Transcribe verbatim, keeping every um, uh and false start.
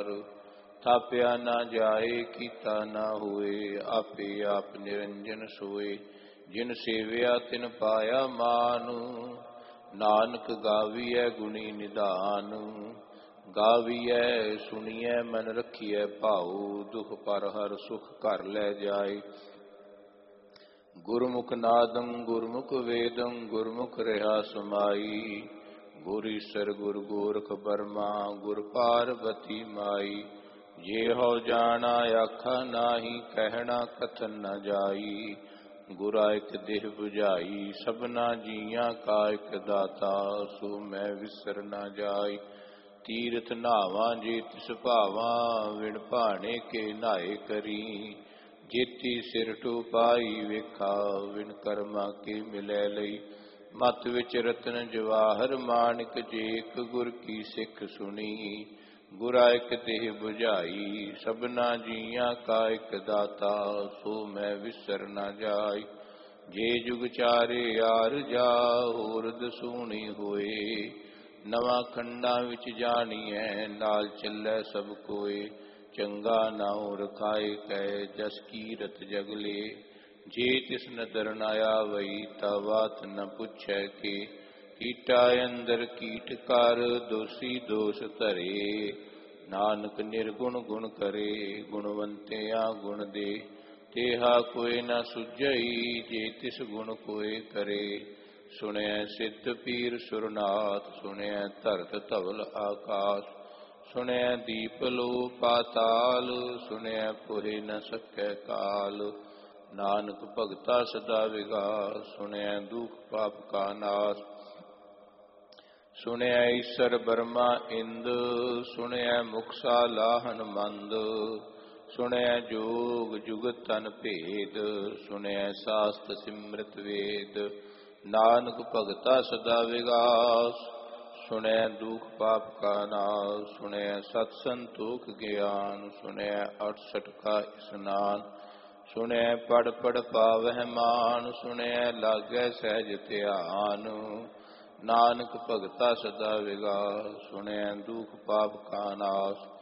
ਵਿਕਾਰ। ਥਾਪਿਆ ਨਾ ਜਾਏ ਕੀਤਾ ਨਾ ਹੋਏ, ਆਪੇ ਆਪ ਨਿਰੰਜਨ ਸੋਏ। ਜਿਨ ਸੇਵਿਆ ਤਿਨ ਪਾਇਆ ਮਾਨ, ਨਾਨਕ ਗਾਵੀਐ ਗੁਣੀ ਨਿਧਾਨ। ਗਾਵੀਐ ਸੁਣੀਐ ਮਨ ਰਖੀਐ ਭਾਉ, ਦੁਖ ਪਰ ਹਰ ਸੁਖ ਘਰ ਲੈ ਜਾਏ। ਗੁਰਮੁਖ ਨਾਦੰ ਗੁਰਮੁਖ ਵੇਦੰ, ਗੁਰਮੁਖ ਰਿਹਾ ਸਮਾਈ। ਗੁਰ ਈਸਰ ਗੁਰ ਗੋਰਖ ਬਰਮਾ, ਗੁਰ ਪਾਰਬਤੀ ਮਾਈ। ਜੇ ਹਉ ਜਾਣਾ ਆਖਾ ਨਾਹੀ, ਕਹਿਣਾ ਕਥਨ ਨ ਜਾਈ। ਗੁਰਾ ਇਕ ਦੇਹ 부ਝਾਈ, ਸਭਨਾ ਜੀਆਂ ਕਾ ਇਕ ਦਾਤਾ। ਸੋ ਮੈਂ ਵਿਸਰ ਨਾ ਜਾਈ। ਤੀਰਥ ਨਾਵਾਂ ਜੇ ਤਿਸ ਭਾਵਾਂ, ਵਿਣ ਭਾਣੇ ਕੇ ਨਾਏ ਕਰੀ। ਜੇਤੀ ਸਿਰ ਟੁਪਾਈ ਵੇਖਾ, ਵਿਣ ਕਰਮਾ ਕੇ ਮਿਲੈ ਲਈ। ਮਤ ਵਿੱਚ ਰਤਨ ਜਵਾਹਰ ਮਾਣਿਕ, ਜੇ ਇਕ ਗੁਰ ਕੀ ਸਿੱਖ ਸੁਣੀ। ਗੁਰਾ ਇਕ ਦੇਹ 부ਝਾਈ, ਸਭਨਾ ਜੀਆਂ ਕਾ ਇਕ ਦਾਤਾ। ਸੋ ਮੈਂ ਵਿਸਰ ਨਾ ਜਾਈ। ਜੇ ਜੁਗ ਚਾਰੇ ਯਾਰ ਜਾ, ਹੋਰ ਦਸੂਣੀ ਹੋਏ। ਨਵਾਂ ਖੰਡਾਂ ਵਿੱਚ ਜਾਣੀਐ, ਨਾਲ ਚੱਲੈ ਸਭ ਕੋਏ। ਚੰਗਾ ਨਾਉ ਰਖਾਏ ਕੈ, ਜਸ ਕੀਰਤ ਜਗਲੇ। ਜੇ ਤਿਸ ਨਦਰ ਨ ਆਵਈ, ਤਾ ਬਾਤ ਨ ਪੁੱਛੈ ਕੇ। ਕੀਟਾ ਅੰਦਰ ਕੀਟ ਕਰ, ਦੋਸੀ ਦੋਸ ਧਰੇ। ਨਾਨਕ ਨਿਰਗੁਣ ਗੁਣ ਕਰੇ, ਗੁਣਵੰਤਿਆ ਗੁਣ ਦੇ। ਤੇਹਾ ਕੋਇ ਨ ਸੁਝਈ, ਜੇ ਤਿਸ ਗੁਣ ਕੋਇ ਕਰੇ। ਸੁਣਿਐ ਸਿੱਧ ਪੀਰ ਸੁਰਨਾਥ, ਸੁਣਿਐ ਧਰਤ ਧਵਲ ਆਕਾਸ਼। ਸੁਣਿਐ ਦੀਪ ਲੋ ਪਾਤਾਲ, ਸੁਣਿਐ ਪੁਹਿ ਨ ਸਕੈ ਕਾਲ। ਨਾਨਕ ਭਗਤਾ ਸਦਾ ਵਿਗਾਸ, ਸੁਣਿਐ ਦੁਖ ਪਾਪ ਕਾ ਨਾਸ। ਸੁਣਿਐ ਈਸਰ ਬਰਮਾ ਇੰਦ, ਸੁਣਿਐ ਮੁਕਸਾ ਲਾਹਨ ਮੰਦ। ਸੁਣਿਐ ਜੋਗ ਜੁਗਤ ਤਨ ਭੇਦ, ਸੁਣਿਐ ਸਾਸਤ ਸਿਮਰਤ ਵੇਦ। ਨਾਨਕ ਭਗਤਾ ਸਦਾ ਵਿਗਾਸ, ਸੁਣਿਐ ਦੁਖ ਪਾਪ ਕਾ ਨਾਸ। ਸੁਣਿਐ ਸਤ ਸੰਤੋਖ ਗਿਆਨ, ਸੁਣਿਐ ਅਠਸਠ ਕਾ ਇਸਨਾਨ। ਸੁਣਿਐ ਪੜ ਪੜ ਪਾਵਹਿ ਮਾਨ, ਸੁਣਿਐ ਲਾਗੈ ਸਹਿਜ ਧਿਆਨ। ਨਾਨਕ ਭਗਤਾ ਸਦਾ ਵਿਗਾਸ, ਸੁਣਿਐ ਦੁਖ ਪਾਪ ਕਾ ਨਾਸ।